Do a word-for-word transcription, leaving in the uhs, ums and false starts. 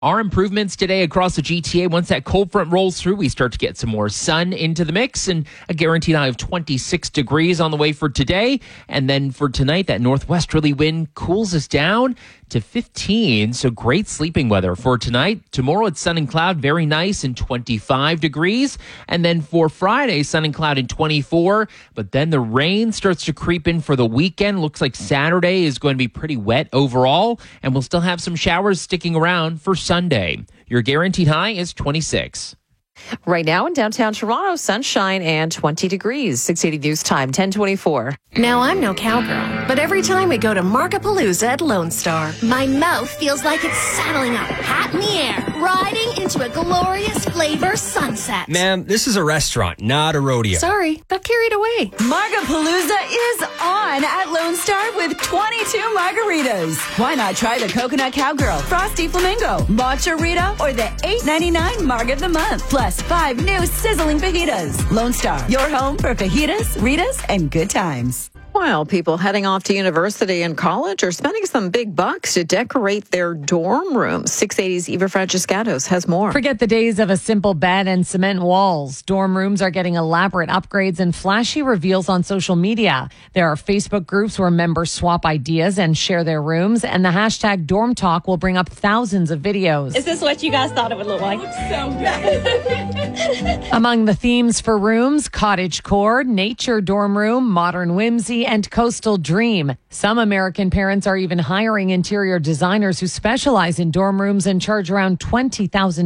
Our improvements today across the G T A, once that cold front rolls through, we start to get some more sun into the mix and a guaranteed high of twenty-six degrees on the way for today. And then for tonight, that northwesterly wind cools us down to fifteen. So great sleeping weather for tonight. Tomorrow it's sun and cloud, very nice, and twenty-five degrees. And then for Friday, sun and cloud and twenty-four. But then the rain starts to creep in for the weekend. Looks like Saturday is going to be pretty wet overall. And we'll still have some showers sticking around for Sunday. Your guaranteed high is twenty-six. Right now in downtown Toronto, sunshine and twenty degrees. six eighty News Time, ten twenty-four. Now, I'm no cowgirl, but every time we go to Markapalooza at Lone Star, my mouth feels like it's saddling up, hat in the air, riding into a glorious flavor sunset. Ma'am, this is a restaurant, not a rodeo. Sorry, got carried away. Markapalooza is on at Lone Star with twenty-two margaritas. Why not try the Coconut Cowgirl, Frosty Flamingo, Matcha Rita, or the eight ninety-nine Marg of the Month, plus five new sizzling fajitas. Lone Star, your home for fajitas, Ritas, and good times. While people heading off to university and college are spending some big bucks to decorate their dorm rooms. six eighty's Eva Francescatos has more. Forget the days of a simple bed and cement walls. Dorm rooms are getting elaborate upgrades and flashy reveals on social media. There are Facebook groups where members swap ideas and share their rooms, and the hashtag Dorm Talk will bring up thousands of videos. Is this what you guys thought it would look like? So good. Among the themes for rooms, cottagecore, nature dorm room, modern whimsy, and coastal dream. Some American parents are even hiring interior designers who specialize in dorm rooms and charge around twenty thousand dollars